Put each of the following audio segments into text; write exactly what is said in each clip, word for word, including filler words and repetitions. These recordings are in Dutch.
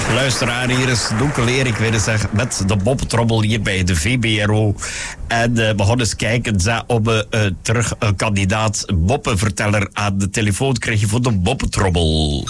Luisteraar, hier is Donkel Erik weer eens met de Bobbetrommel hier bij de V B R O. En uh, we gaan eens kijken za, op uh, terug een kandidaat Boppenverteller aan de telefoon krijg je voor de Boppetrommel.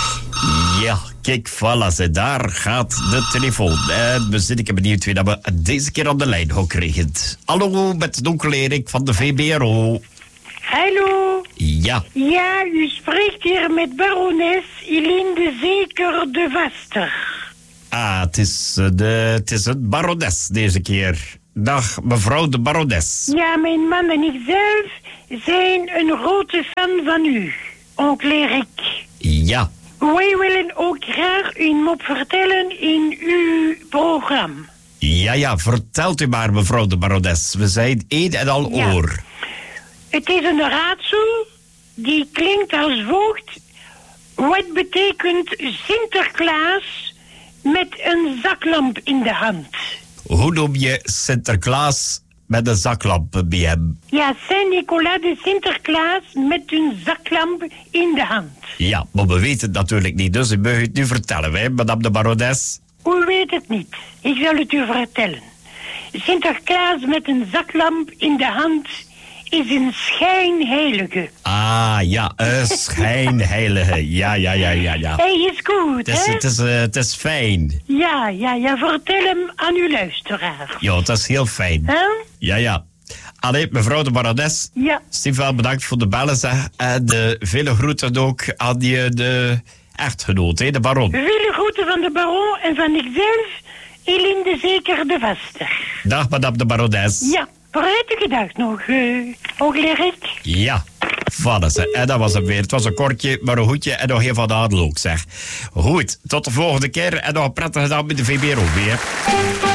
Ja, kijk, voilà, ze, daar gaat de telefoon. En we zitten benieuwd wie dat we deze keer aan de lijn gaan krijgen. Hallo, met Donkel Erik van de V B R O. Hallo. Ja. Ja, u spreekt hier met barones Eline de Zeker de Vaster. Ah, het is, uh, de, het is een barones deze keer. Dag, mevrouw de barones. Ja, mijn man en ik zelf zijn een grote fan van u, onkel Erik. Ja. Wij willen ook graag een mop vertellen in uw programma. Ja, ja, vertelt u maar, mevrouw de barones. We zijn één en al Ja. oor. Het is een raadsel die klinkt als volgt. Wat betekent Sinterklaas met een zaklamp in de hand? Hoe noem je Sinterklaas met een zaklamp bij hem? Ja, Saint-Nicolas de Sinterklaas met een zaklamp in de hand. Ja, maar we weten het natuurlijk niet, dus u mag het nu vertellen, hè, madame de barones. U weet het niet. Ik zal het u vertellen. Sinterklaas met een zaklamp in de hand is een schijnheilige. Ah, ja, een schijnheilige. Ja, ja, ja, ja, ja. Hij is goed, Het is, hè? het is, uh, het is fijn. Ja, ja, ja. Vertel hem aan uw luisteraar. Ja, het is heel fijn. Hè? Ja, ja. Allee, mevrouw de barones. Ja. Stefan, bedankt voor de bellen, zeg. En de vele groeten ook aan die, de echtgenoot, hè, de baron. Vele groeten van de baron en van ikzelf, Eline de Zeker de Vaster. Dag, madame de barones. Ja, prettige dag nog, uh, onkel Erik. Ja, voilà, zeg. En dat was het weer. Het was een kortje, maar een hoedje en nog heel van de adel ook, zeg. Goed, tot de volgende keer en nog een prettige dag met de V B R O weer.